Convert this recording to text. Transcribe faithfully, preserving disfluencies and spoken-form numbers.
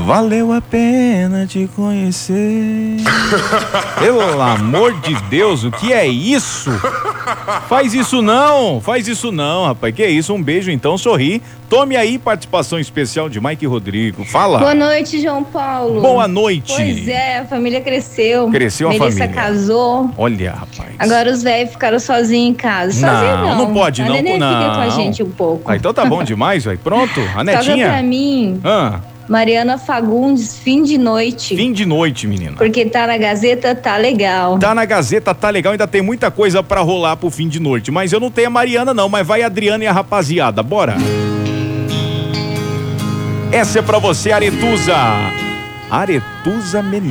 Valeu a pena te conhecer. Pelo amor de Deus, o que é isso? Faz isso não, faz isso não, rapaz. Que é isso? Um beijo então, sorri. Tome aí participação especial de Mike Rodrigo. Fala. Boa noite, João Paulo. Boa noite. Pois é, a família cresceu. Cresceu a Melissa família. casou. Olha, rapaz. Agora os velhos ficaram sozinhos em casa. Não, Sozinho não. não pode, a não, neném não. fica com a gente um pouco. Ah, então tá bom demais, velho. Pronto, a Toca netinha. pra mim, Ah, Mariana Fagundes, fim de noite. fim de noite, menina. Porque tá na Gazeta, tá legal. Tá na Gazeta, tá legal, ainda tem muita coisa pra rolar pro fim de noite. Mas eu não tenho a Mariana não, mas vai a Adriana e a rapaziada, bora. Essa é pra você, Aretusa. Aretusa Menezes.